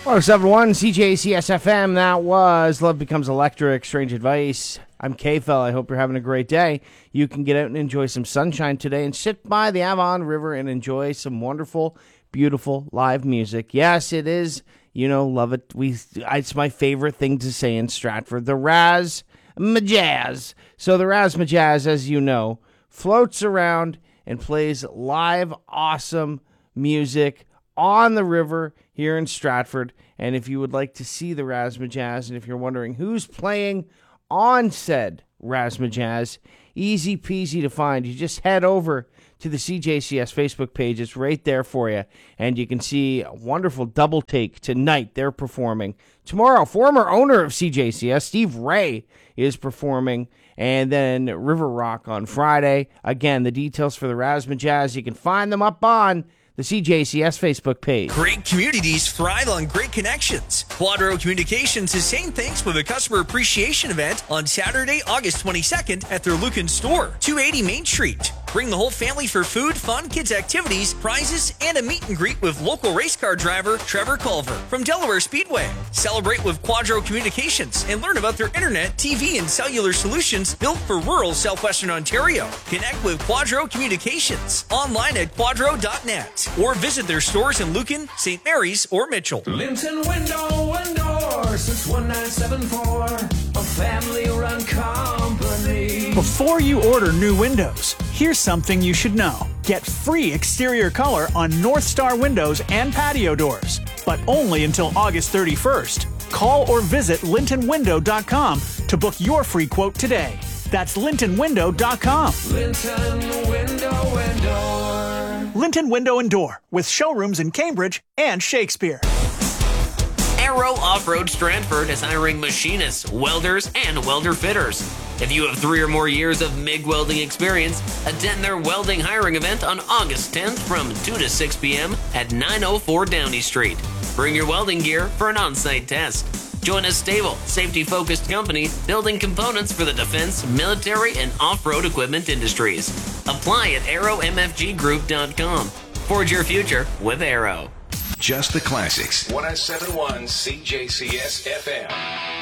1071 CJCS FM. That was Love Becomes Electric, Strange Advice. I'm K-Fel. I hope you're having a great day. You can get out and enjoy some sunshine today and sit by the Avon River and enjoy some wonderful, beautiful live music. Yes, it is. You know, love it. It's my favorite thing to say in Stratford. The Razzmatazz. So the Razzmatazz, as you know, floats around and plays live, awesome music on the river here in Stratford. And if you would like to see the Razzmatazz, and if you're wondering who's playing on said Razzmatazz, easy peasy to find. You just head over to the CJCS Facebook page. It's right there for you. And you can see a wonderful double take tonight. They're performing. Tomorrow, former owner of CJCS, Steve Ray, is performing. And then River Rock on Friday. Again, the details for the Razzmatazz, you can find them up on the CJCS Facebook page. Great communities thrive on great connections. Quadro Communications is saying thanks with a customer appreciation event on Saturday, August 22nd at their Lucan store, 280 Main Street. Bring the whole family for food, fun, kids' activities, prizes, and a meet and greet with local race car driver Trevor Culver from Delaware Speedway. Celebrate with Quadro Communications and learn about their internet, TV, and cellular solutions built for rural southwestern Ontario. Connect with Quadro Communications online at quadro.net or visit their stores in Lucan, St. Mary's, or Mitchell. Linton Window and Door since 1974, a family-run company. Before you order new windows, here's something you should know. Get free exterior color on North Star windows and patio doors, but only until August 31st. Call or visit lintonwindow.com to book your free quote today. That's lintonwindow.com. Linton Window and Door. Linton Window and Door, with showrooms in Cambridge and Shakespeare. Arrow Off-Road Stratford is hiring machinists, welders, and welder fitters. If you have 3 or more years of MIG welding experience, attend their welding hiring event on August 10th from 2 to 6 p.m. at 904 Downey Street. Bring your welding gear for an on-site test. Join a stable, safety-focused company building components for the defense, military, and off-road equipment industries. Apply at arrowmfggroup.com. Forge your future with Arrow. Just the classics. 1071 CJCS FM.